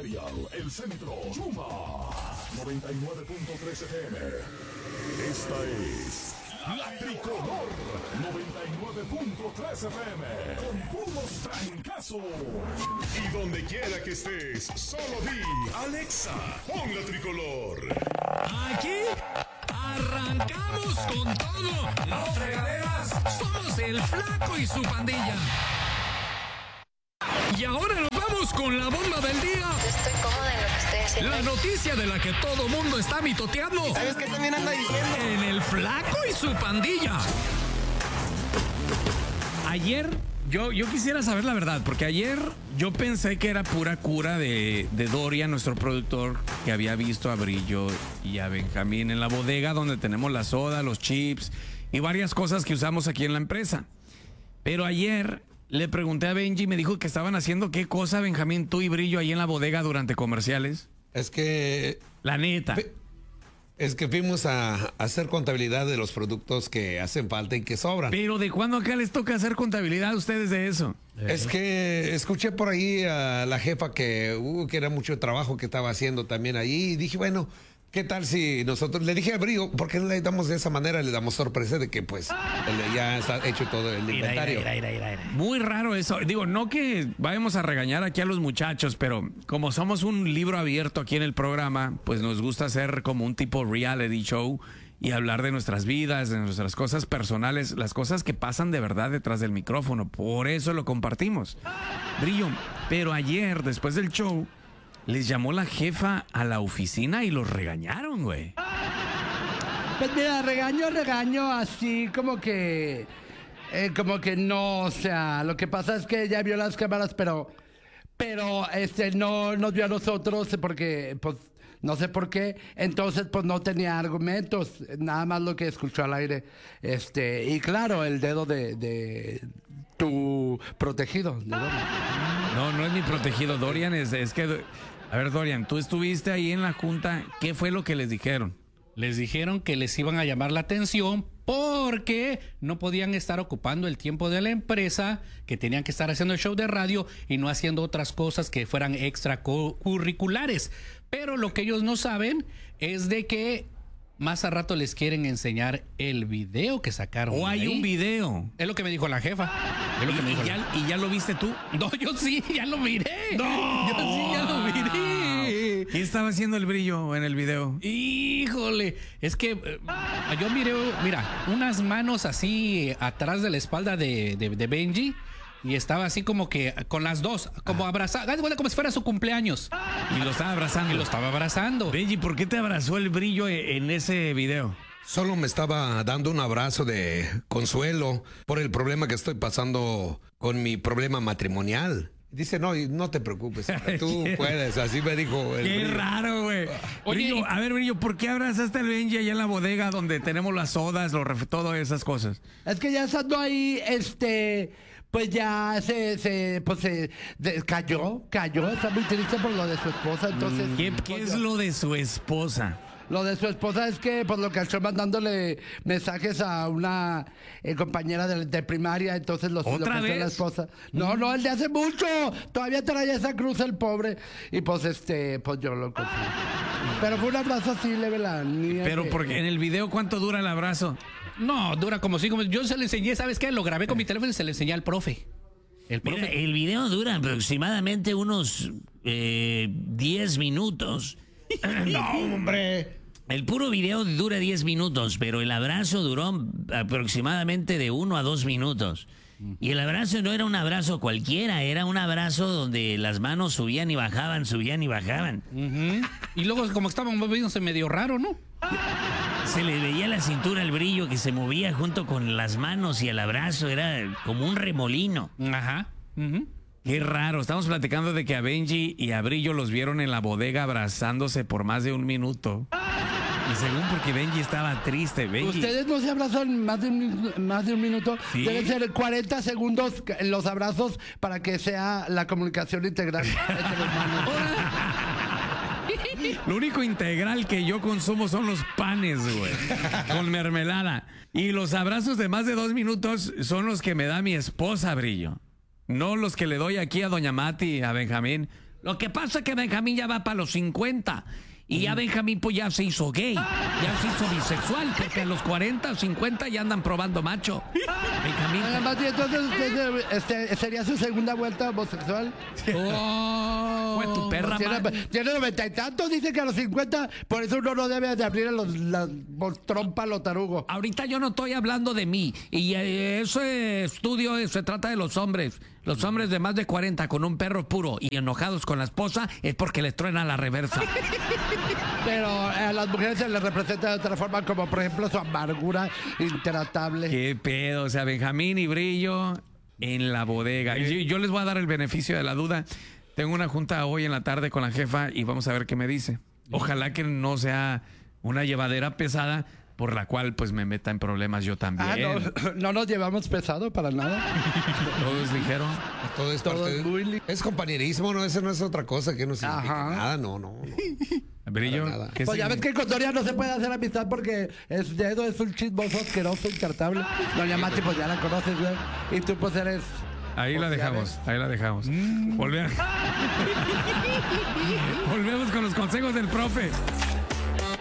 Imperial, El Centro, Yuma, 99.3 FM. Esta es La Tricolor, 99.3 FM, con puros trancazos. Y donde quiera que estés, solo di, Alexa, pon La Tricolor. Aquí arrancamos con todo. No fregaderas, somos el Flaco y su pandilla. Y ahora nos vamos con la bomba del día. Estoy cómoda en lo que estoy haciendo. La noticia de la que todo mundo está mitoteando. ¿Sabes qué también anda diciendo? En el Flaco y su pandilla. Ayer, yo quisiera saber la verdad, porque ayer yo pensé que era pura cura de Dorian, nuestro productor, que había visto a Brillo y a Benjamín en la bodega donde tenemos la soda, los chips y varias cosas que usamos aquí en la empresa. Pero ayer le pregunté a Benji y me dijo que estaban haciendo qué cosa, Benjamín, tú y Brillo ahí en la bodega durante comerciales. Es que... La neta. Es que fuimos a hacer contabilidad de los productos que hacen falta y que sobran. Pero ¿de cuándo acá les toca hacer contabilidad a ustedes de eso? Es que escuché por ahí a la jefa que era mucho trabajo que estaba haciendo también ahí. Y dije, bueno, ¿qué tal si nosotros... Le dije a Brillo, ¿por qué no le damos de esa manera? Le damos sorpresa de que pues ya está hecho todo el inventario. Muy raro eso. Digo, no que vayamos a regañar aquí a los muchachos, pero como somos un libro abierto aquí en el programa, pues nos gusta hacer como un tipo reality show y hablar de nuestras vidas, de nuestras cosas personales, las cosas que pasan de verdad detrás del micrófono. Por eso lo compartimos. Brillo, pero ayer, después del show, les llamó la jefa a la oficina y los regañaron, güey. Pues mira, regaño así como que no, o sea, lo que pasa es que ella vio las cámaras, pero no nos vio a nosotros porque, pues, no sé por qué, entonces pues no tenía argumentos, nada más lo que escuchó al aire, y claro, el dedo de tu protegido, de Dorian. No es mi protegido, Dorian, es que... A ver, Dorian, tú estuviste ahí en la junta, ¿qué fue lo que les dijeron? Les dijeron que les iban a llamar la atención porque no podían estar ocupando el tiempo de la empresa, que tenían que estar haciendo el show de radio y no haciendo otras cosas que fueran extracurriculares. Pero lo que ellos no saben es de que más a rato les quieren enseñar el video que sacaron. ¿O hay un video? Es lo que me dijo la jefa. Es lo que me dijo ¿Y ya lo viste tú? No, yo sí, ya lo miré. ¡No! Yo sí, ya lo miré. ¿Qué estaba haciendo el Brillo en el video? Híjole, es que yo miré, mira, unas manos así atrás de la espalda de Benji. Y estaba así como que con las dos, como abrazado, como si fuera su cumpleaños. Y lo estaba abrazando. Y lo estaba abrazando. Benji, ¿por qué te abrazó el Brillo en ese video? Solo me estaba dando un abrazo de consuelo por el problema que estoy pasando con mi problema matrimonial. Dice, no te preocupes, tú puedes, así me dijo el Qué Brillo. raro, güey. Brillo, a ver, Brillo, ¿por qué abrazaste al Benji allá en la bodega donde tenemos las sodas, todas esas cosas? Es que ya estando ahí, pues ya cayó, está muy triste por lo de su esposa, entonces... ¿Qué es lo de su esposa? Lo de su esposa es que, pues, lo que estoy mandándole mensajes a una compañera de primaria, entonces ¿Otra vez? La esposa. No, el de hace mucho. Todavía traía esa cruz el pobre. Y pues, pues yo lo conseguí. Pero fue un abrazo así, leve la niña. Pero porque en el video, ¿cuánto dura el abrazo? Dura como 5 minutos. Yo se le enseñé, ¿sabes qué? Lo grabé con mi teléfono y se le enseñé al profe. Mira, el video dura aproximadamente unos 10 minutos. No, hombre. El puro video dura 10 minutos, pero el abrazo duró aproximadamente de 1 a 2 minutos. Y el abrazo no era un abrazo cualquiera, era un abrazo donde las manos subían y bajaban. Y luego, como estaban moviéndose medio raro, ¿no? Se le veía la cintura al Brillo que se movía junto con las manos y el abrazo era como un remolino. Ajá. Qué raro, estamos platicando de que a Benji y a Brillo los vieron en la bodega abrazándose por más de 1 minuto. Y según porque Benji estaba triste, Benji. ¿Ustedes no se abrazan más de un minuto? ¿Sí? Deben ser 40 segundos los abrazos para que sea la comunicación integral entre los manos. Lo único integral que yo consumo son los panes, güey, con mermelada. Y los abrazos de más de 2 minutos son los que me da mi esposa, Brillo. No los que le doy aquí a Doña Mati, a Benjamín. Lo que pasa es que Benjamín ya va para los 50. Y ya Benjamín pues ya se hizo gay, ya se hizo bisexual, porque a los 40 o 50 ya andan probando macho. Benjamín. Además, y entonces, ¿sería su segunda vuelta homosexual? Oh, fue tu perra, man. Tiene 90 y tantos, dice que a los 50, por eso uno no debe de abrir la trompa a los tarugos. Ahorita yo no estoy hablando de mí. Y ese estudio se trata de los hombres. Los hombres de más de 40 con un perro puro y enojados con la esposa es porque les truena la reversa. Pero a las mujeres se les representa de otra forma, como por ejemplo su amargura intratable. Qué pedo, o sea, Benjamín y Brillo en la bodega. Y yo les voy a dar el beneficio de la duda. Tengo una junta hoy en la tarde con la jefa y vamos a ver qué me dice. Ojalá que no sea una llevadera pesada por la cual pues me meta en problemas yo también. No nos llevamos pesado para nada. Todos dijeron. Todo es parte es compañerismo, no, eso no es otra cosa que no significa nada, no. Brillo. ¿Qué Pues ya ves que con Doria no se puede hacer amistad porque Dedo es un chismoso asqueroso, incartable. Doña Mati, pues ya la conoces, güey. Y tú pues eres... Ahí la dejamos, ahí la dejamos. Volvemos con los consejos del profe.